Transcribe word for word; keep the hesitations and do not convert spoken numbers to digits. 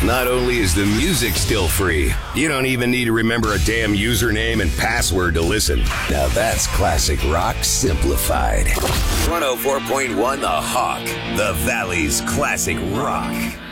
Not only is the music still free, you don't even need to remember a damn username and password to listen. Now that's classic rock simplified. one oh four point one The Hawk, the Valley's classic rock.